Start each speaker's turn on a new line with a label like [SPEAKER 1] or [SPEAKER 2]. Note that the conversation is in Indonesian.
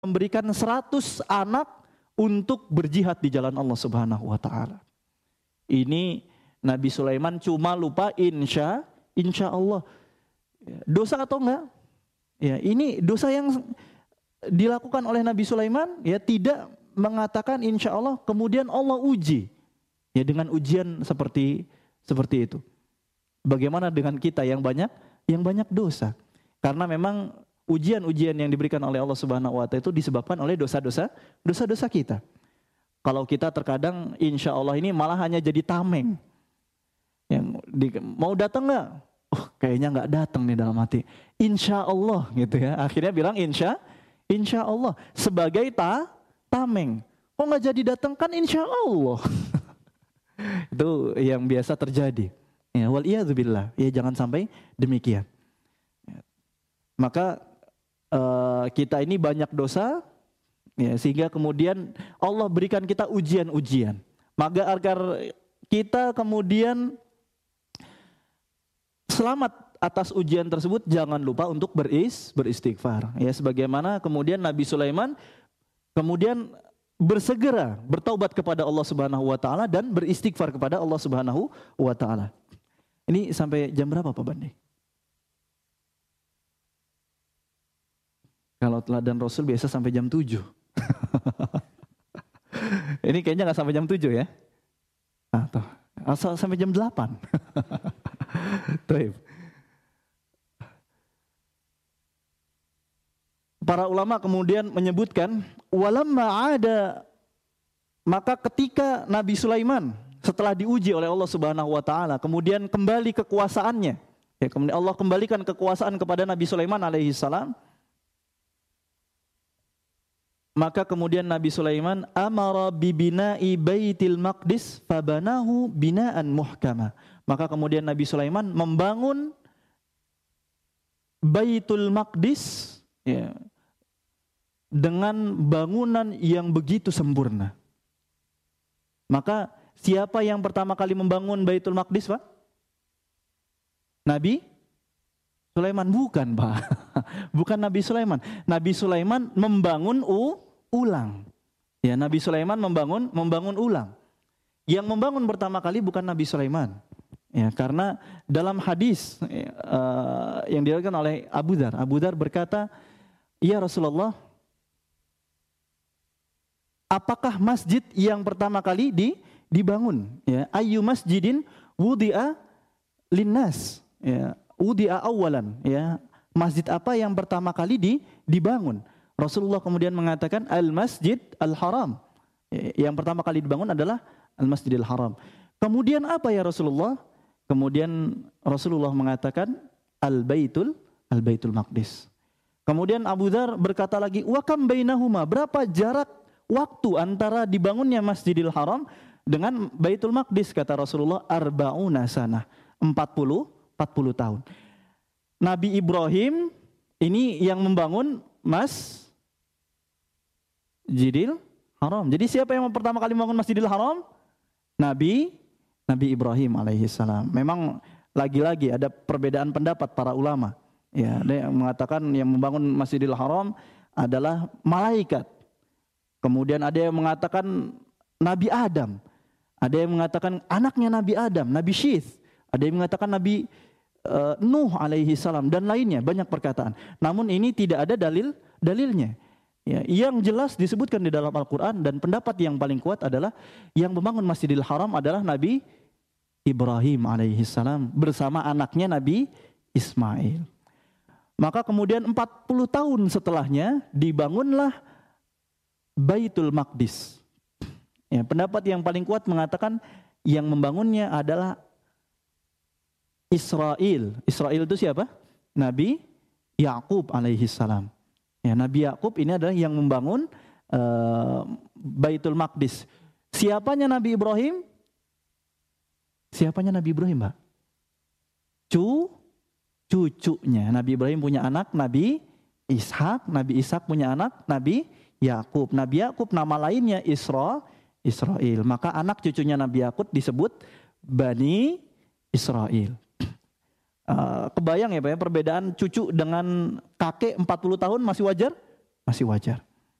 [SPEAKER 1] memberikan 100 anak untuk berjihad di jalan Allah Subhanahu wa taala. Ini Nabi Sulaiman cuma lupa insya Allah. Dosa atau enggak? Ya, ini dosa yang dilakukan oleh Nabi Sulaiman, ya, tidak mengatakan insya Allah, kemudian Allah uji, ya, dengan ujian seperti itu. Bagaimana dengan kita yang banyak dosa? Karena memang ujian-ujian yang diberikan oleh Allah Subhanahu wa taala itu disebabkan oleh dosa-dosa kita. Kalau kita terkadang insya Allah ini malah hanya jadi tameng. Mau datang nggak? Oh, kayaknya nggak datang nih dalam hati. Insya Allah gitu ya. Akhirnya bilang insya Allah sebagai tameng. Kok nggak jadi datang, kan insya Allah. Itu yang biasa terjadi. Ya, waliyadzubillah. Ya, jangan sampai demikian. Maka kita ini banyak dosa, ya, sehingga kemudian Allah berikan kita ujian-ujian. Maka agar kita kemudian selamat atas ujian tersebut, jangan lupa untuk beristighfar. Ya, sebagaimana kemudian Nabi Sulaiman kemudian bersegera bertaubat kepada Allah Subhanahu wa taala dan beristighfar kepada Allah Subhanahu wa taala. Ini sampai jam berapa Pak Bandi? Kalau teladan Rasul biasa sampai jam 7. Ini kayaknya nggak sampai jam 7 ya? Atau asal sampai jam 8. Taib. Para ulama kemudian menyebutkan, walamma ada, maka ketika Nabi Sulaiman setelah diuji oleh Allah Subhanahu wa taala, kemudian kembali kekuasaannya, ya, kemudian Allah kembalikan kekuasaan kepada Nabi Sulaiman alaihi salam. Maka kemudian Nabi Sulaiman amara bibina'i baitil maqdis fabanahu bina'an muhkama. Maka kemudian Nabi Sulaiman membangun Baitul Maqdis, ya, dengan bangunan yang begitu sempurna. Maka siapa yang pertama kali membangun Baitul Maqdis, Pak? Nabi Sulaiman? Bukan, Pak. Bukan Nabi Sulaiman. Nabi Sulaiman membangun ulang. Ya, Nabi Sulaiman membangun ulang. Yang membangun pertama kali bukan Nabi Sulaiman. Ya, karena dalam hadis yang diriwayatkan oleh Abu Dzar berkata, "Ya Rasulullah, apakah masjid yang pertama kali dibangun? Ya, ayyu masjidin wudi'a linnas? Ya, wudi'a awalan, ya. Masjid apa yang pertama kali dibangun?" Rasulullah kemudian mengatakan Al-Masjid Al-Haram. Yang pertama kali dibangun adalah Al-Masjidil Haram. Kemudian apa ya Rasulullah? Kemudian Rasulullah mengatakan Al-Baitul Maqdis. Kemudian Abu Dzar berkata lagi, wa kam bainahuma, berapa jarak waktu antara dibangunnya Masjidil Haram dengan Baitul Maqdis? Kata Rasulullah, arba'una sanah, 40 tahun. Nabi Ibrahim ini yang membangun Masjidil Haram. Jadi siapa yang pertama kali membangun Masjidil Haram? Nabi Ibrahim alaihissalam. Memang lagi-lagi ada perbedaan pendapat para ulama. Ya, ada yang mengatakan yang membangun Masjidil Haram adalah malaikat. Kemudian ada yang mengatakan Nabi Adam. Ada yang mengatakan anaknya Nabi Adam, Nabi Syith. Ada yang mengatakan Nabi Nuh alaihissalam dan lainnya, banyak perkataan. Namun ini tidak ada dalilnya. Ya, yang jelas disebutkan di dalam Al-Quran dan pendapat yang paling kuat adalah yang membangun Masjidil Haram adalah Nabi Ibrahim alaihissalam bersama anaknya Nabi Ismail. Maka kemudian 40 tahun setelahnya dibangunlah Baitul Maqdis. Ya, pendapat yang paling kuat mengatakan yang membangunnya adalah Israel. Israel itu siapa? Nabi Yakub alaihissalam. Ya, Nabi Yakub ini adalah yang membangun Baitul Maqdis. Siapanya Nabi Ibrahim? Siapanya Nabi Ibrahim, Mbak? Cucunya. Nabi Ibrahim punya anak Nabi Ishak. Nabi Ishak punya anak Nabi Yakub. Nabi Yakub nama lainnya Israel. Maka anak cucunya Nabi Yakub disebut Bani Israel. Kebayang ya Pak ya, perbedaan cucu dengan kakek 40 tahun masih wajar? Masih wajar.